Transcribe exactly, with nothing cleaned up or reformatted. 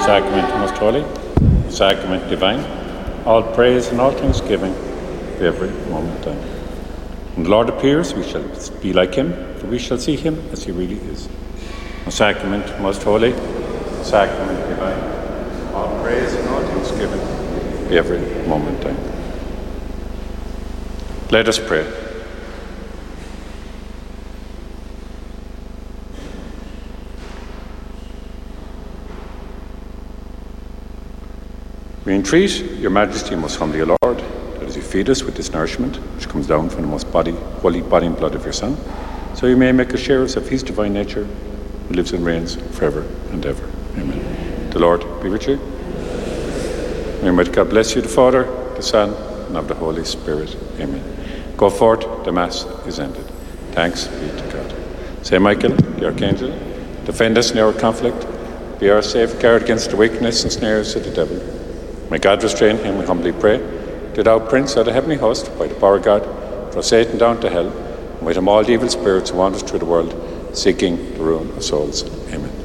sacrament most holy, the sacrament divine, all praise and all thanksgiving be every moment done. When the Lord appears, we shall be like him, for we shall see him as he really is. The sacrament most holy, the sacrament divine, all praise and all thanksgiving be every moment done. Let us pray. We entreat your Majesty most humbly, O Lord, that as you feed us with this nourishment, which comes down from the most body, holy body and blood of your Son, so you may make us sharers of his divine nature, who lives and reigns forever and ever. Amen. The Lord be with you. May Almighty God bless you, the Father, the Son, and of the Holy Spirit. Amen. Go forth, the Mass is ended. Thanks be to God. Saint Michael, the Archangel, defend us in our conflict, be our safeguard against the wickedness and snares of the devil. May God restrain him, we humbly pray. Do thou, Prince of the heavenly host, by the power of God, throw Satan down to hell, and with him all the evil spirits who wander through the world, seeking the ruin of souls. Amen.